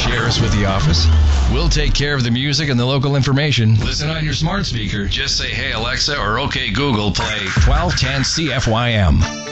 Share us with the office. We'll take care of the music and the local information. Listen on your smart speaker. Just say, hey, Alexa, or OK, Google, play 1210 CFYM.